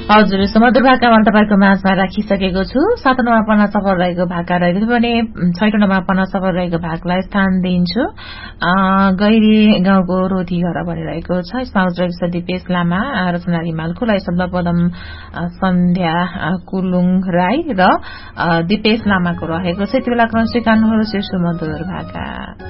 हजुर सुमधुर भाकामा तपाईको माझमा राखिसकेको छु। 7 नम्बरमा पढ्न सफल रहेको भाका रहेको थियो भने 6 नम्बरमा पढ्न सफल रहेको भागलाई स्थान दिन्छु। गैरी गाउँको रोधी घर भनिरहेको छ। यसमा रहेको छ दिपेश लामा, रचना रिमाल, खुलाई शब्द पदम सन्ध्या कुलुङ राई र दिपेश लामाको रहेको छ। यति बेला क्रम स्वीकार्नुहोस् यो सुमधुर भाका।